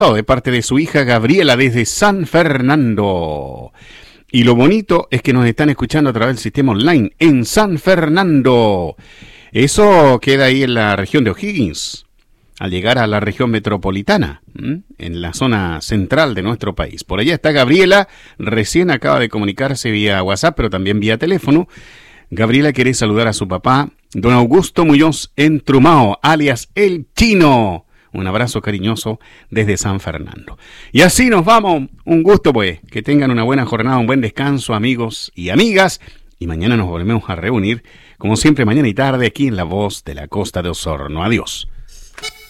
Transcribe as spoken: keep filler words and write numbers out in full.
de parte de su hija Gabriela desde San Fernando. Y lo bonito es que nos están escuchando a través del sistema online en San Fernando. Eso queda ahí en la región de O'Higgins, al llegar a la región metropolitana, ¿m? en la zona central de nuestro país. Por allá está Gabriela, recién acaba de comunicarse vía WhatsApp, pero también vía teléfono. Gabriela quiere saludar a su papá, don Augusto Muñoz Entrumao, alias El Chino. Un abrazo cariñoso desde San Fernando. Y así nos vamos. Un gusto, pues. Que tengan una buena jornada, un buen descanso, amigos y amigas. Y mañana nos volvemos a reunir, como siempre, mañana y tarde, aquí en La Voz de la Costa de Osorno. Adiós.